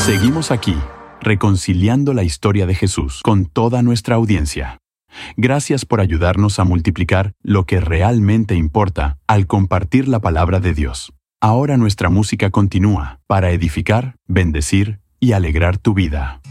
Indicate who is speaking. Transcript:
Speaker 1: Seguimos aquí, reconciliando la historia de Jesús con toda nuestra audiencia. Gracias por ayudarnos a multiplicar lo que realmente importa al compartir la palabra de Dios. Ahora nuestra música continúa para edificar, bendecir y alegrar tu vida.